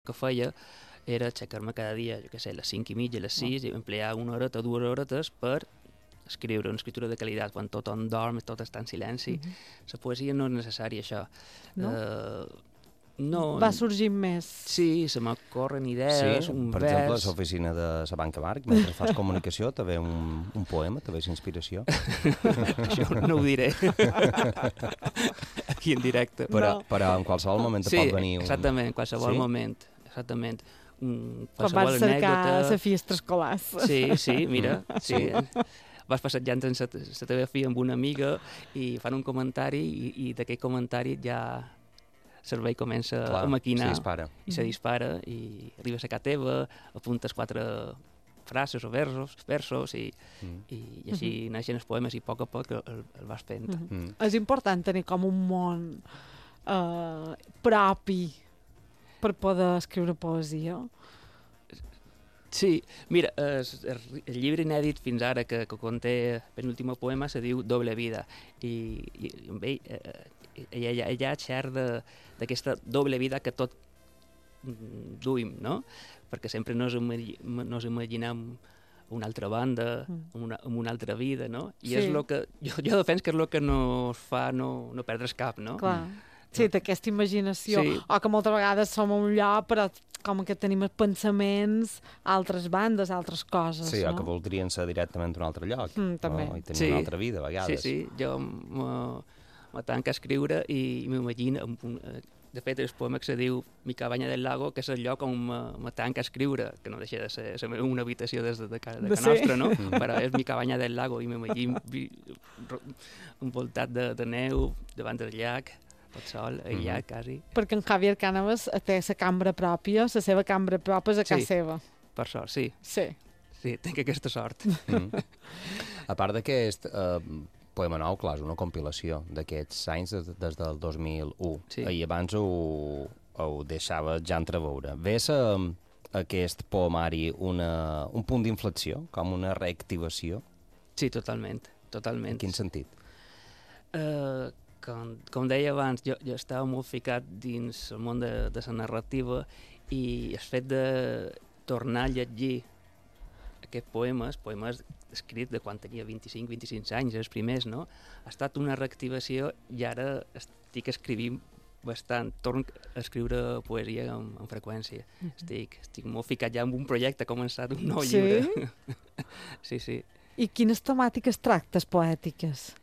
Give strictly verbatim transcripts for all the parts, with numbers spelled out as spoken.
que feia era aixecar-me cada dia, jo què sé, a les cinc i mitja, a les sis, i emplear una horeta, dues horetes per escriure una escriptura de qualitat, quan tothom dorm, tot està en silenci. Mm -hmm. La poesia no és necessària, això. No? Uh, no. Va sorgint més. Sí, se m'ocorren idees, sí, un per vers... exemple, a l'oficina de la Banca Marc, mentre fas comunicació, te ve un, un poema, te ve inspiració. Això no ho diré. Aquí en directe. Però, No. però en qualsevol moment te Sí, pot venir un... exactament, en qualsevol Sí? moment. Exactament. Un, Quan qualsevol vas cercar anècdota. la fiestra escolar. Sí, sí, mira, sí. Vas passejant amb la teva filla amb una amiga i fan un comentari i, i d'aquell comentari ja el cervell comença Clar, a maquinar. se dispara. I se dispara i arribes a casa teva, apuntes quatre frases o versos, versos i, Mm. i, i així naixen els poemes i a poc a poc el, el vas fent. Mm -hmm. Mm. És important tenir com un món uh, propi per poder escriure poesia. Sí, mira, el, el llibre inèdit fins ara que, que conté el penúltim poema se diu Doble vida i, i amb ell, eh, ella, ella xer d'aquesta doble vida que tot duim, no? Perquè sempre nos, imagi, nos imaginem una altra banda, mm. una, amb una altra vida, no? I sí. és el que, jo, jo defenso que és el que nos fa no, no perdre's cap, no? Clar. Sí, d'aquesta imaginació. Sí. O que moltes vegades som a un lloc, però com que tenim els pensaments a altres bandes, a altres coses, Sí, no? o que voldrien ser directament d'un altre lloc. Mm, també. No? I tenir Sí. una altra vida, a vegades. Sí, sí, jo me, me tanco a escriure i m'imagino, de fet, el poema que se diu Mi cabanya del lago, que és el lloc on me, me tanco a escriure, que no deixa de ser, ser una habitació des de, de, casa, de, De casa ser. nostra, no? Mm. Però és Mi cabanya del lago i m'imagino envoltat de, de neu davant del llac, tot sol, aïllat, mm -hmm. quasi. Perquè en Javier Cánovas té la cambra pròpia, la seva cambra pròpia és a casa Sí. seva. Per sort, sí. Sí. Sí, tinc aquesta sort. Mm. A part d'aquest eh, poema nou, clar, és una compilació d'aquests anys des, des del dos mil u. Sí. I abans ho, ho deixava ja entreveure. Ves a, a aquest poemari una, un punt d'inflexió, com una reactivació? Sí, totalment, totalment. En quin sentit? Uh, com, com deia abans, jo, jo estava molt ficat dins el món de, de la narrativa i el fet de tornar a llegir aquests poemes, poemes escrits de quan tenia vint-i-cinc vint-i-cinc anys, els primers, no? Ha estat una reactivació i ara estic escrivint bastant, torno a escriure poesia amb, amb freqüència. Mm-hmm. Estic, estic molt ficat ja en un projecte, he començat un nou Sí? llibre. Sí, sí. I quines temàtiques tractes poètiques?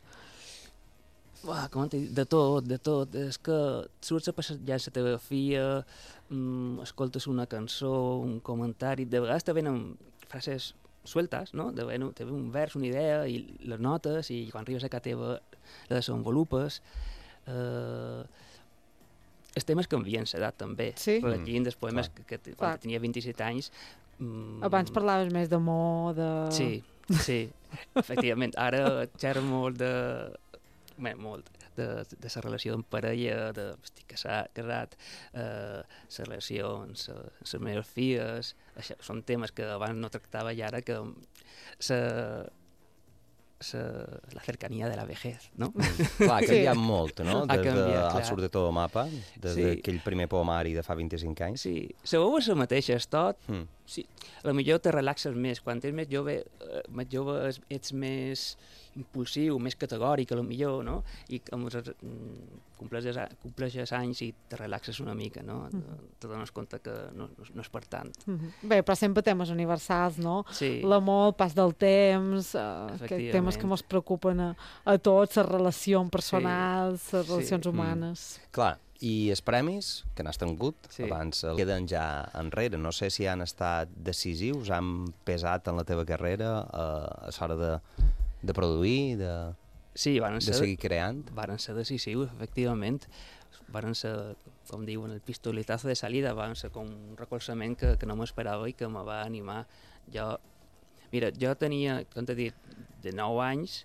Uah, com t'he dit? De tot, de tot. És que surts a passejar la teva filla, mm, escoltes una cançó, un comentari, de vegades te venen frases sueltes, no? De vegades te ve un vers, una idea, i les notes, i quan arribes a casa teva la desenvolupes. Uh, els temes canvien l'edat, també. Sí? Rellegint els poemes Clar. que, que Clar. quan tenia vint-i-set anys... Mm, Abans parlaves més d'amor, de... Sí, sí, efectivament. Ara xerro molt de... Bé, molt, de, de la relació amb parella, de estic casat, casat eh, la relació amb, sa, amb les meves filles, això, són temes que abans no tractava i ara que sa, sa, la cercanía de la vejez, no? Mm. Clar, ha canviat sí. molt, no? Ha Des canviat, de, clar. al surt de tot mapa, des Sí. d'aquell primer poemari de fa vint-i-cinc anys. Sí, la veu és la mateixa, és tot. Mm. Sí, a lo millor te relaxes més. Quan ets més jove, eh, més jove ets, ets més impulsiu, més categòric, a lo millor, no? I com compleixes, compleixes anys i te relaxes una mica, no? Mm -hmm. Te dones compte que no, no, no és per tant. Mm -hmm. Bé, però sempre temes universals, no? Sí. L'amor, el pas del temps, eh, que temes que ens preocupen a, a tots, les relacions personals, sí. les relacions Sí. humanes. Mm. Clar, i els premis que n'has tingut, Sí. abans el queden ja enrere. No sé si han estat decisius, han pesat en la teva carrera eh, a l'hora de, de produir, de, Sí, van de ser, seguir creant. Varen ser decisius, efectivament. Varen ser, com diuen, el pistoletazo de salida, van ser com un recolzament que, que no m'esperava i que me va animar. Jo, mira, jo tenia, com t'he dit, de nou anys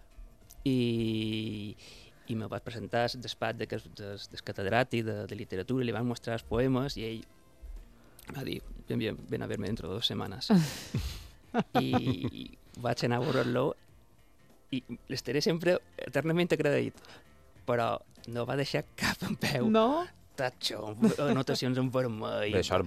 i, i me vaig presentar al despatx del, del, del catedràtic de, de literatura i li van mostrar els poemes i ell va dir, ben, bien, ven a verme dentro de dos setmanes. I, i vaig anar a veure-lo i l'estaré sempre eternament agraït, però no va deixar cap en peu. No? tacho, anotacions en vermell. Bé, això és